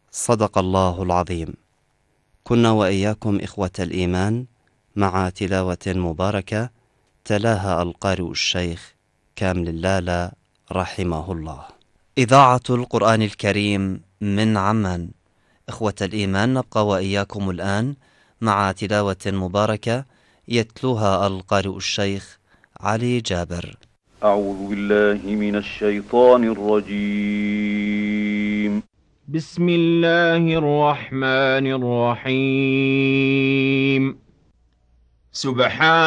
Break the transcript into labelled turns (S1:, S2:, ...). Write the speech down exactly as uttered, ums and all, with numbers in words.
S1: صدق الله العظيم. كنا وإياكم إخوة الإيمان مع تلاوة مباركة تلاها القارئ الشيخ كامل اللالة رحمه الله. إذاعة القرآن الكريم من عمان. إخوة الإيمان، نبقى وإياكم الآن مع تلاوة مباركة يتلوها القارئ الشيخ علي جابر.
S2: أعوذ بالله من الشيطان الرجيم.
S3: بسم الله الرحمن الرحيم. سبحان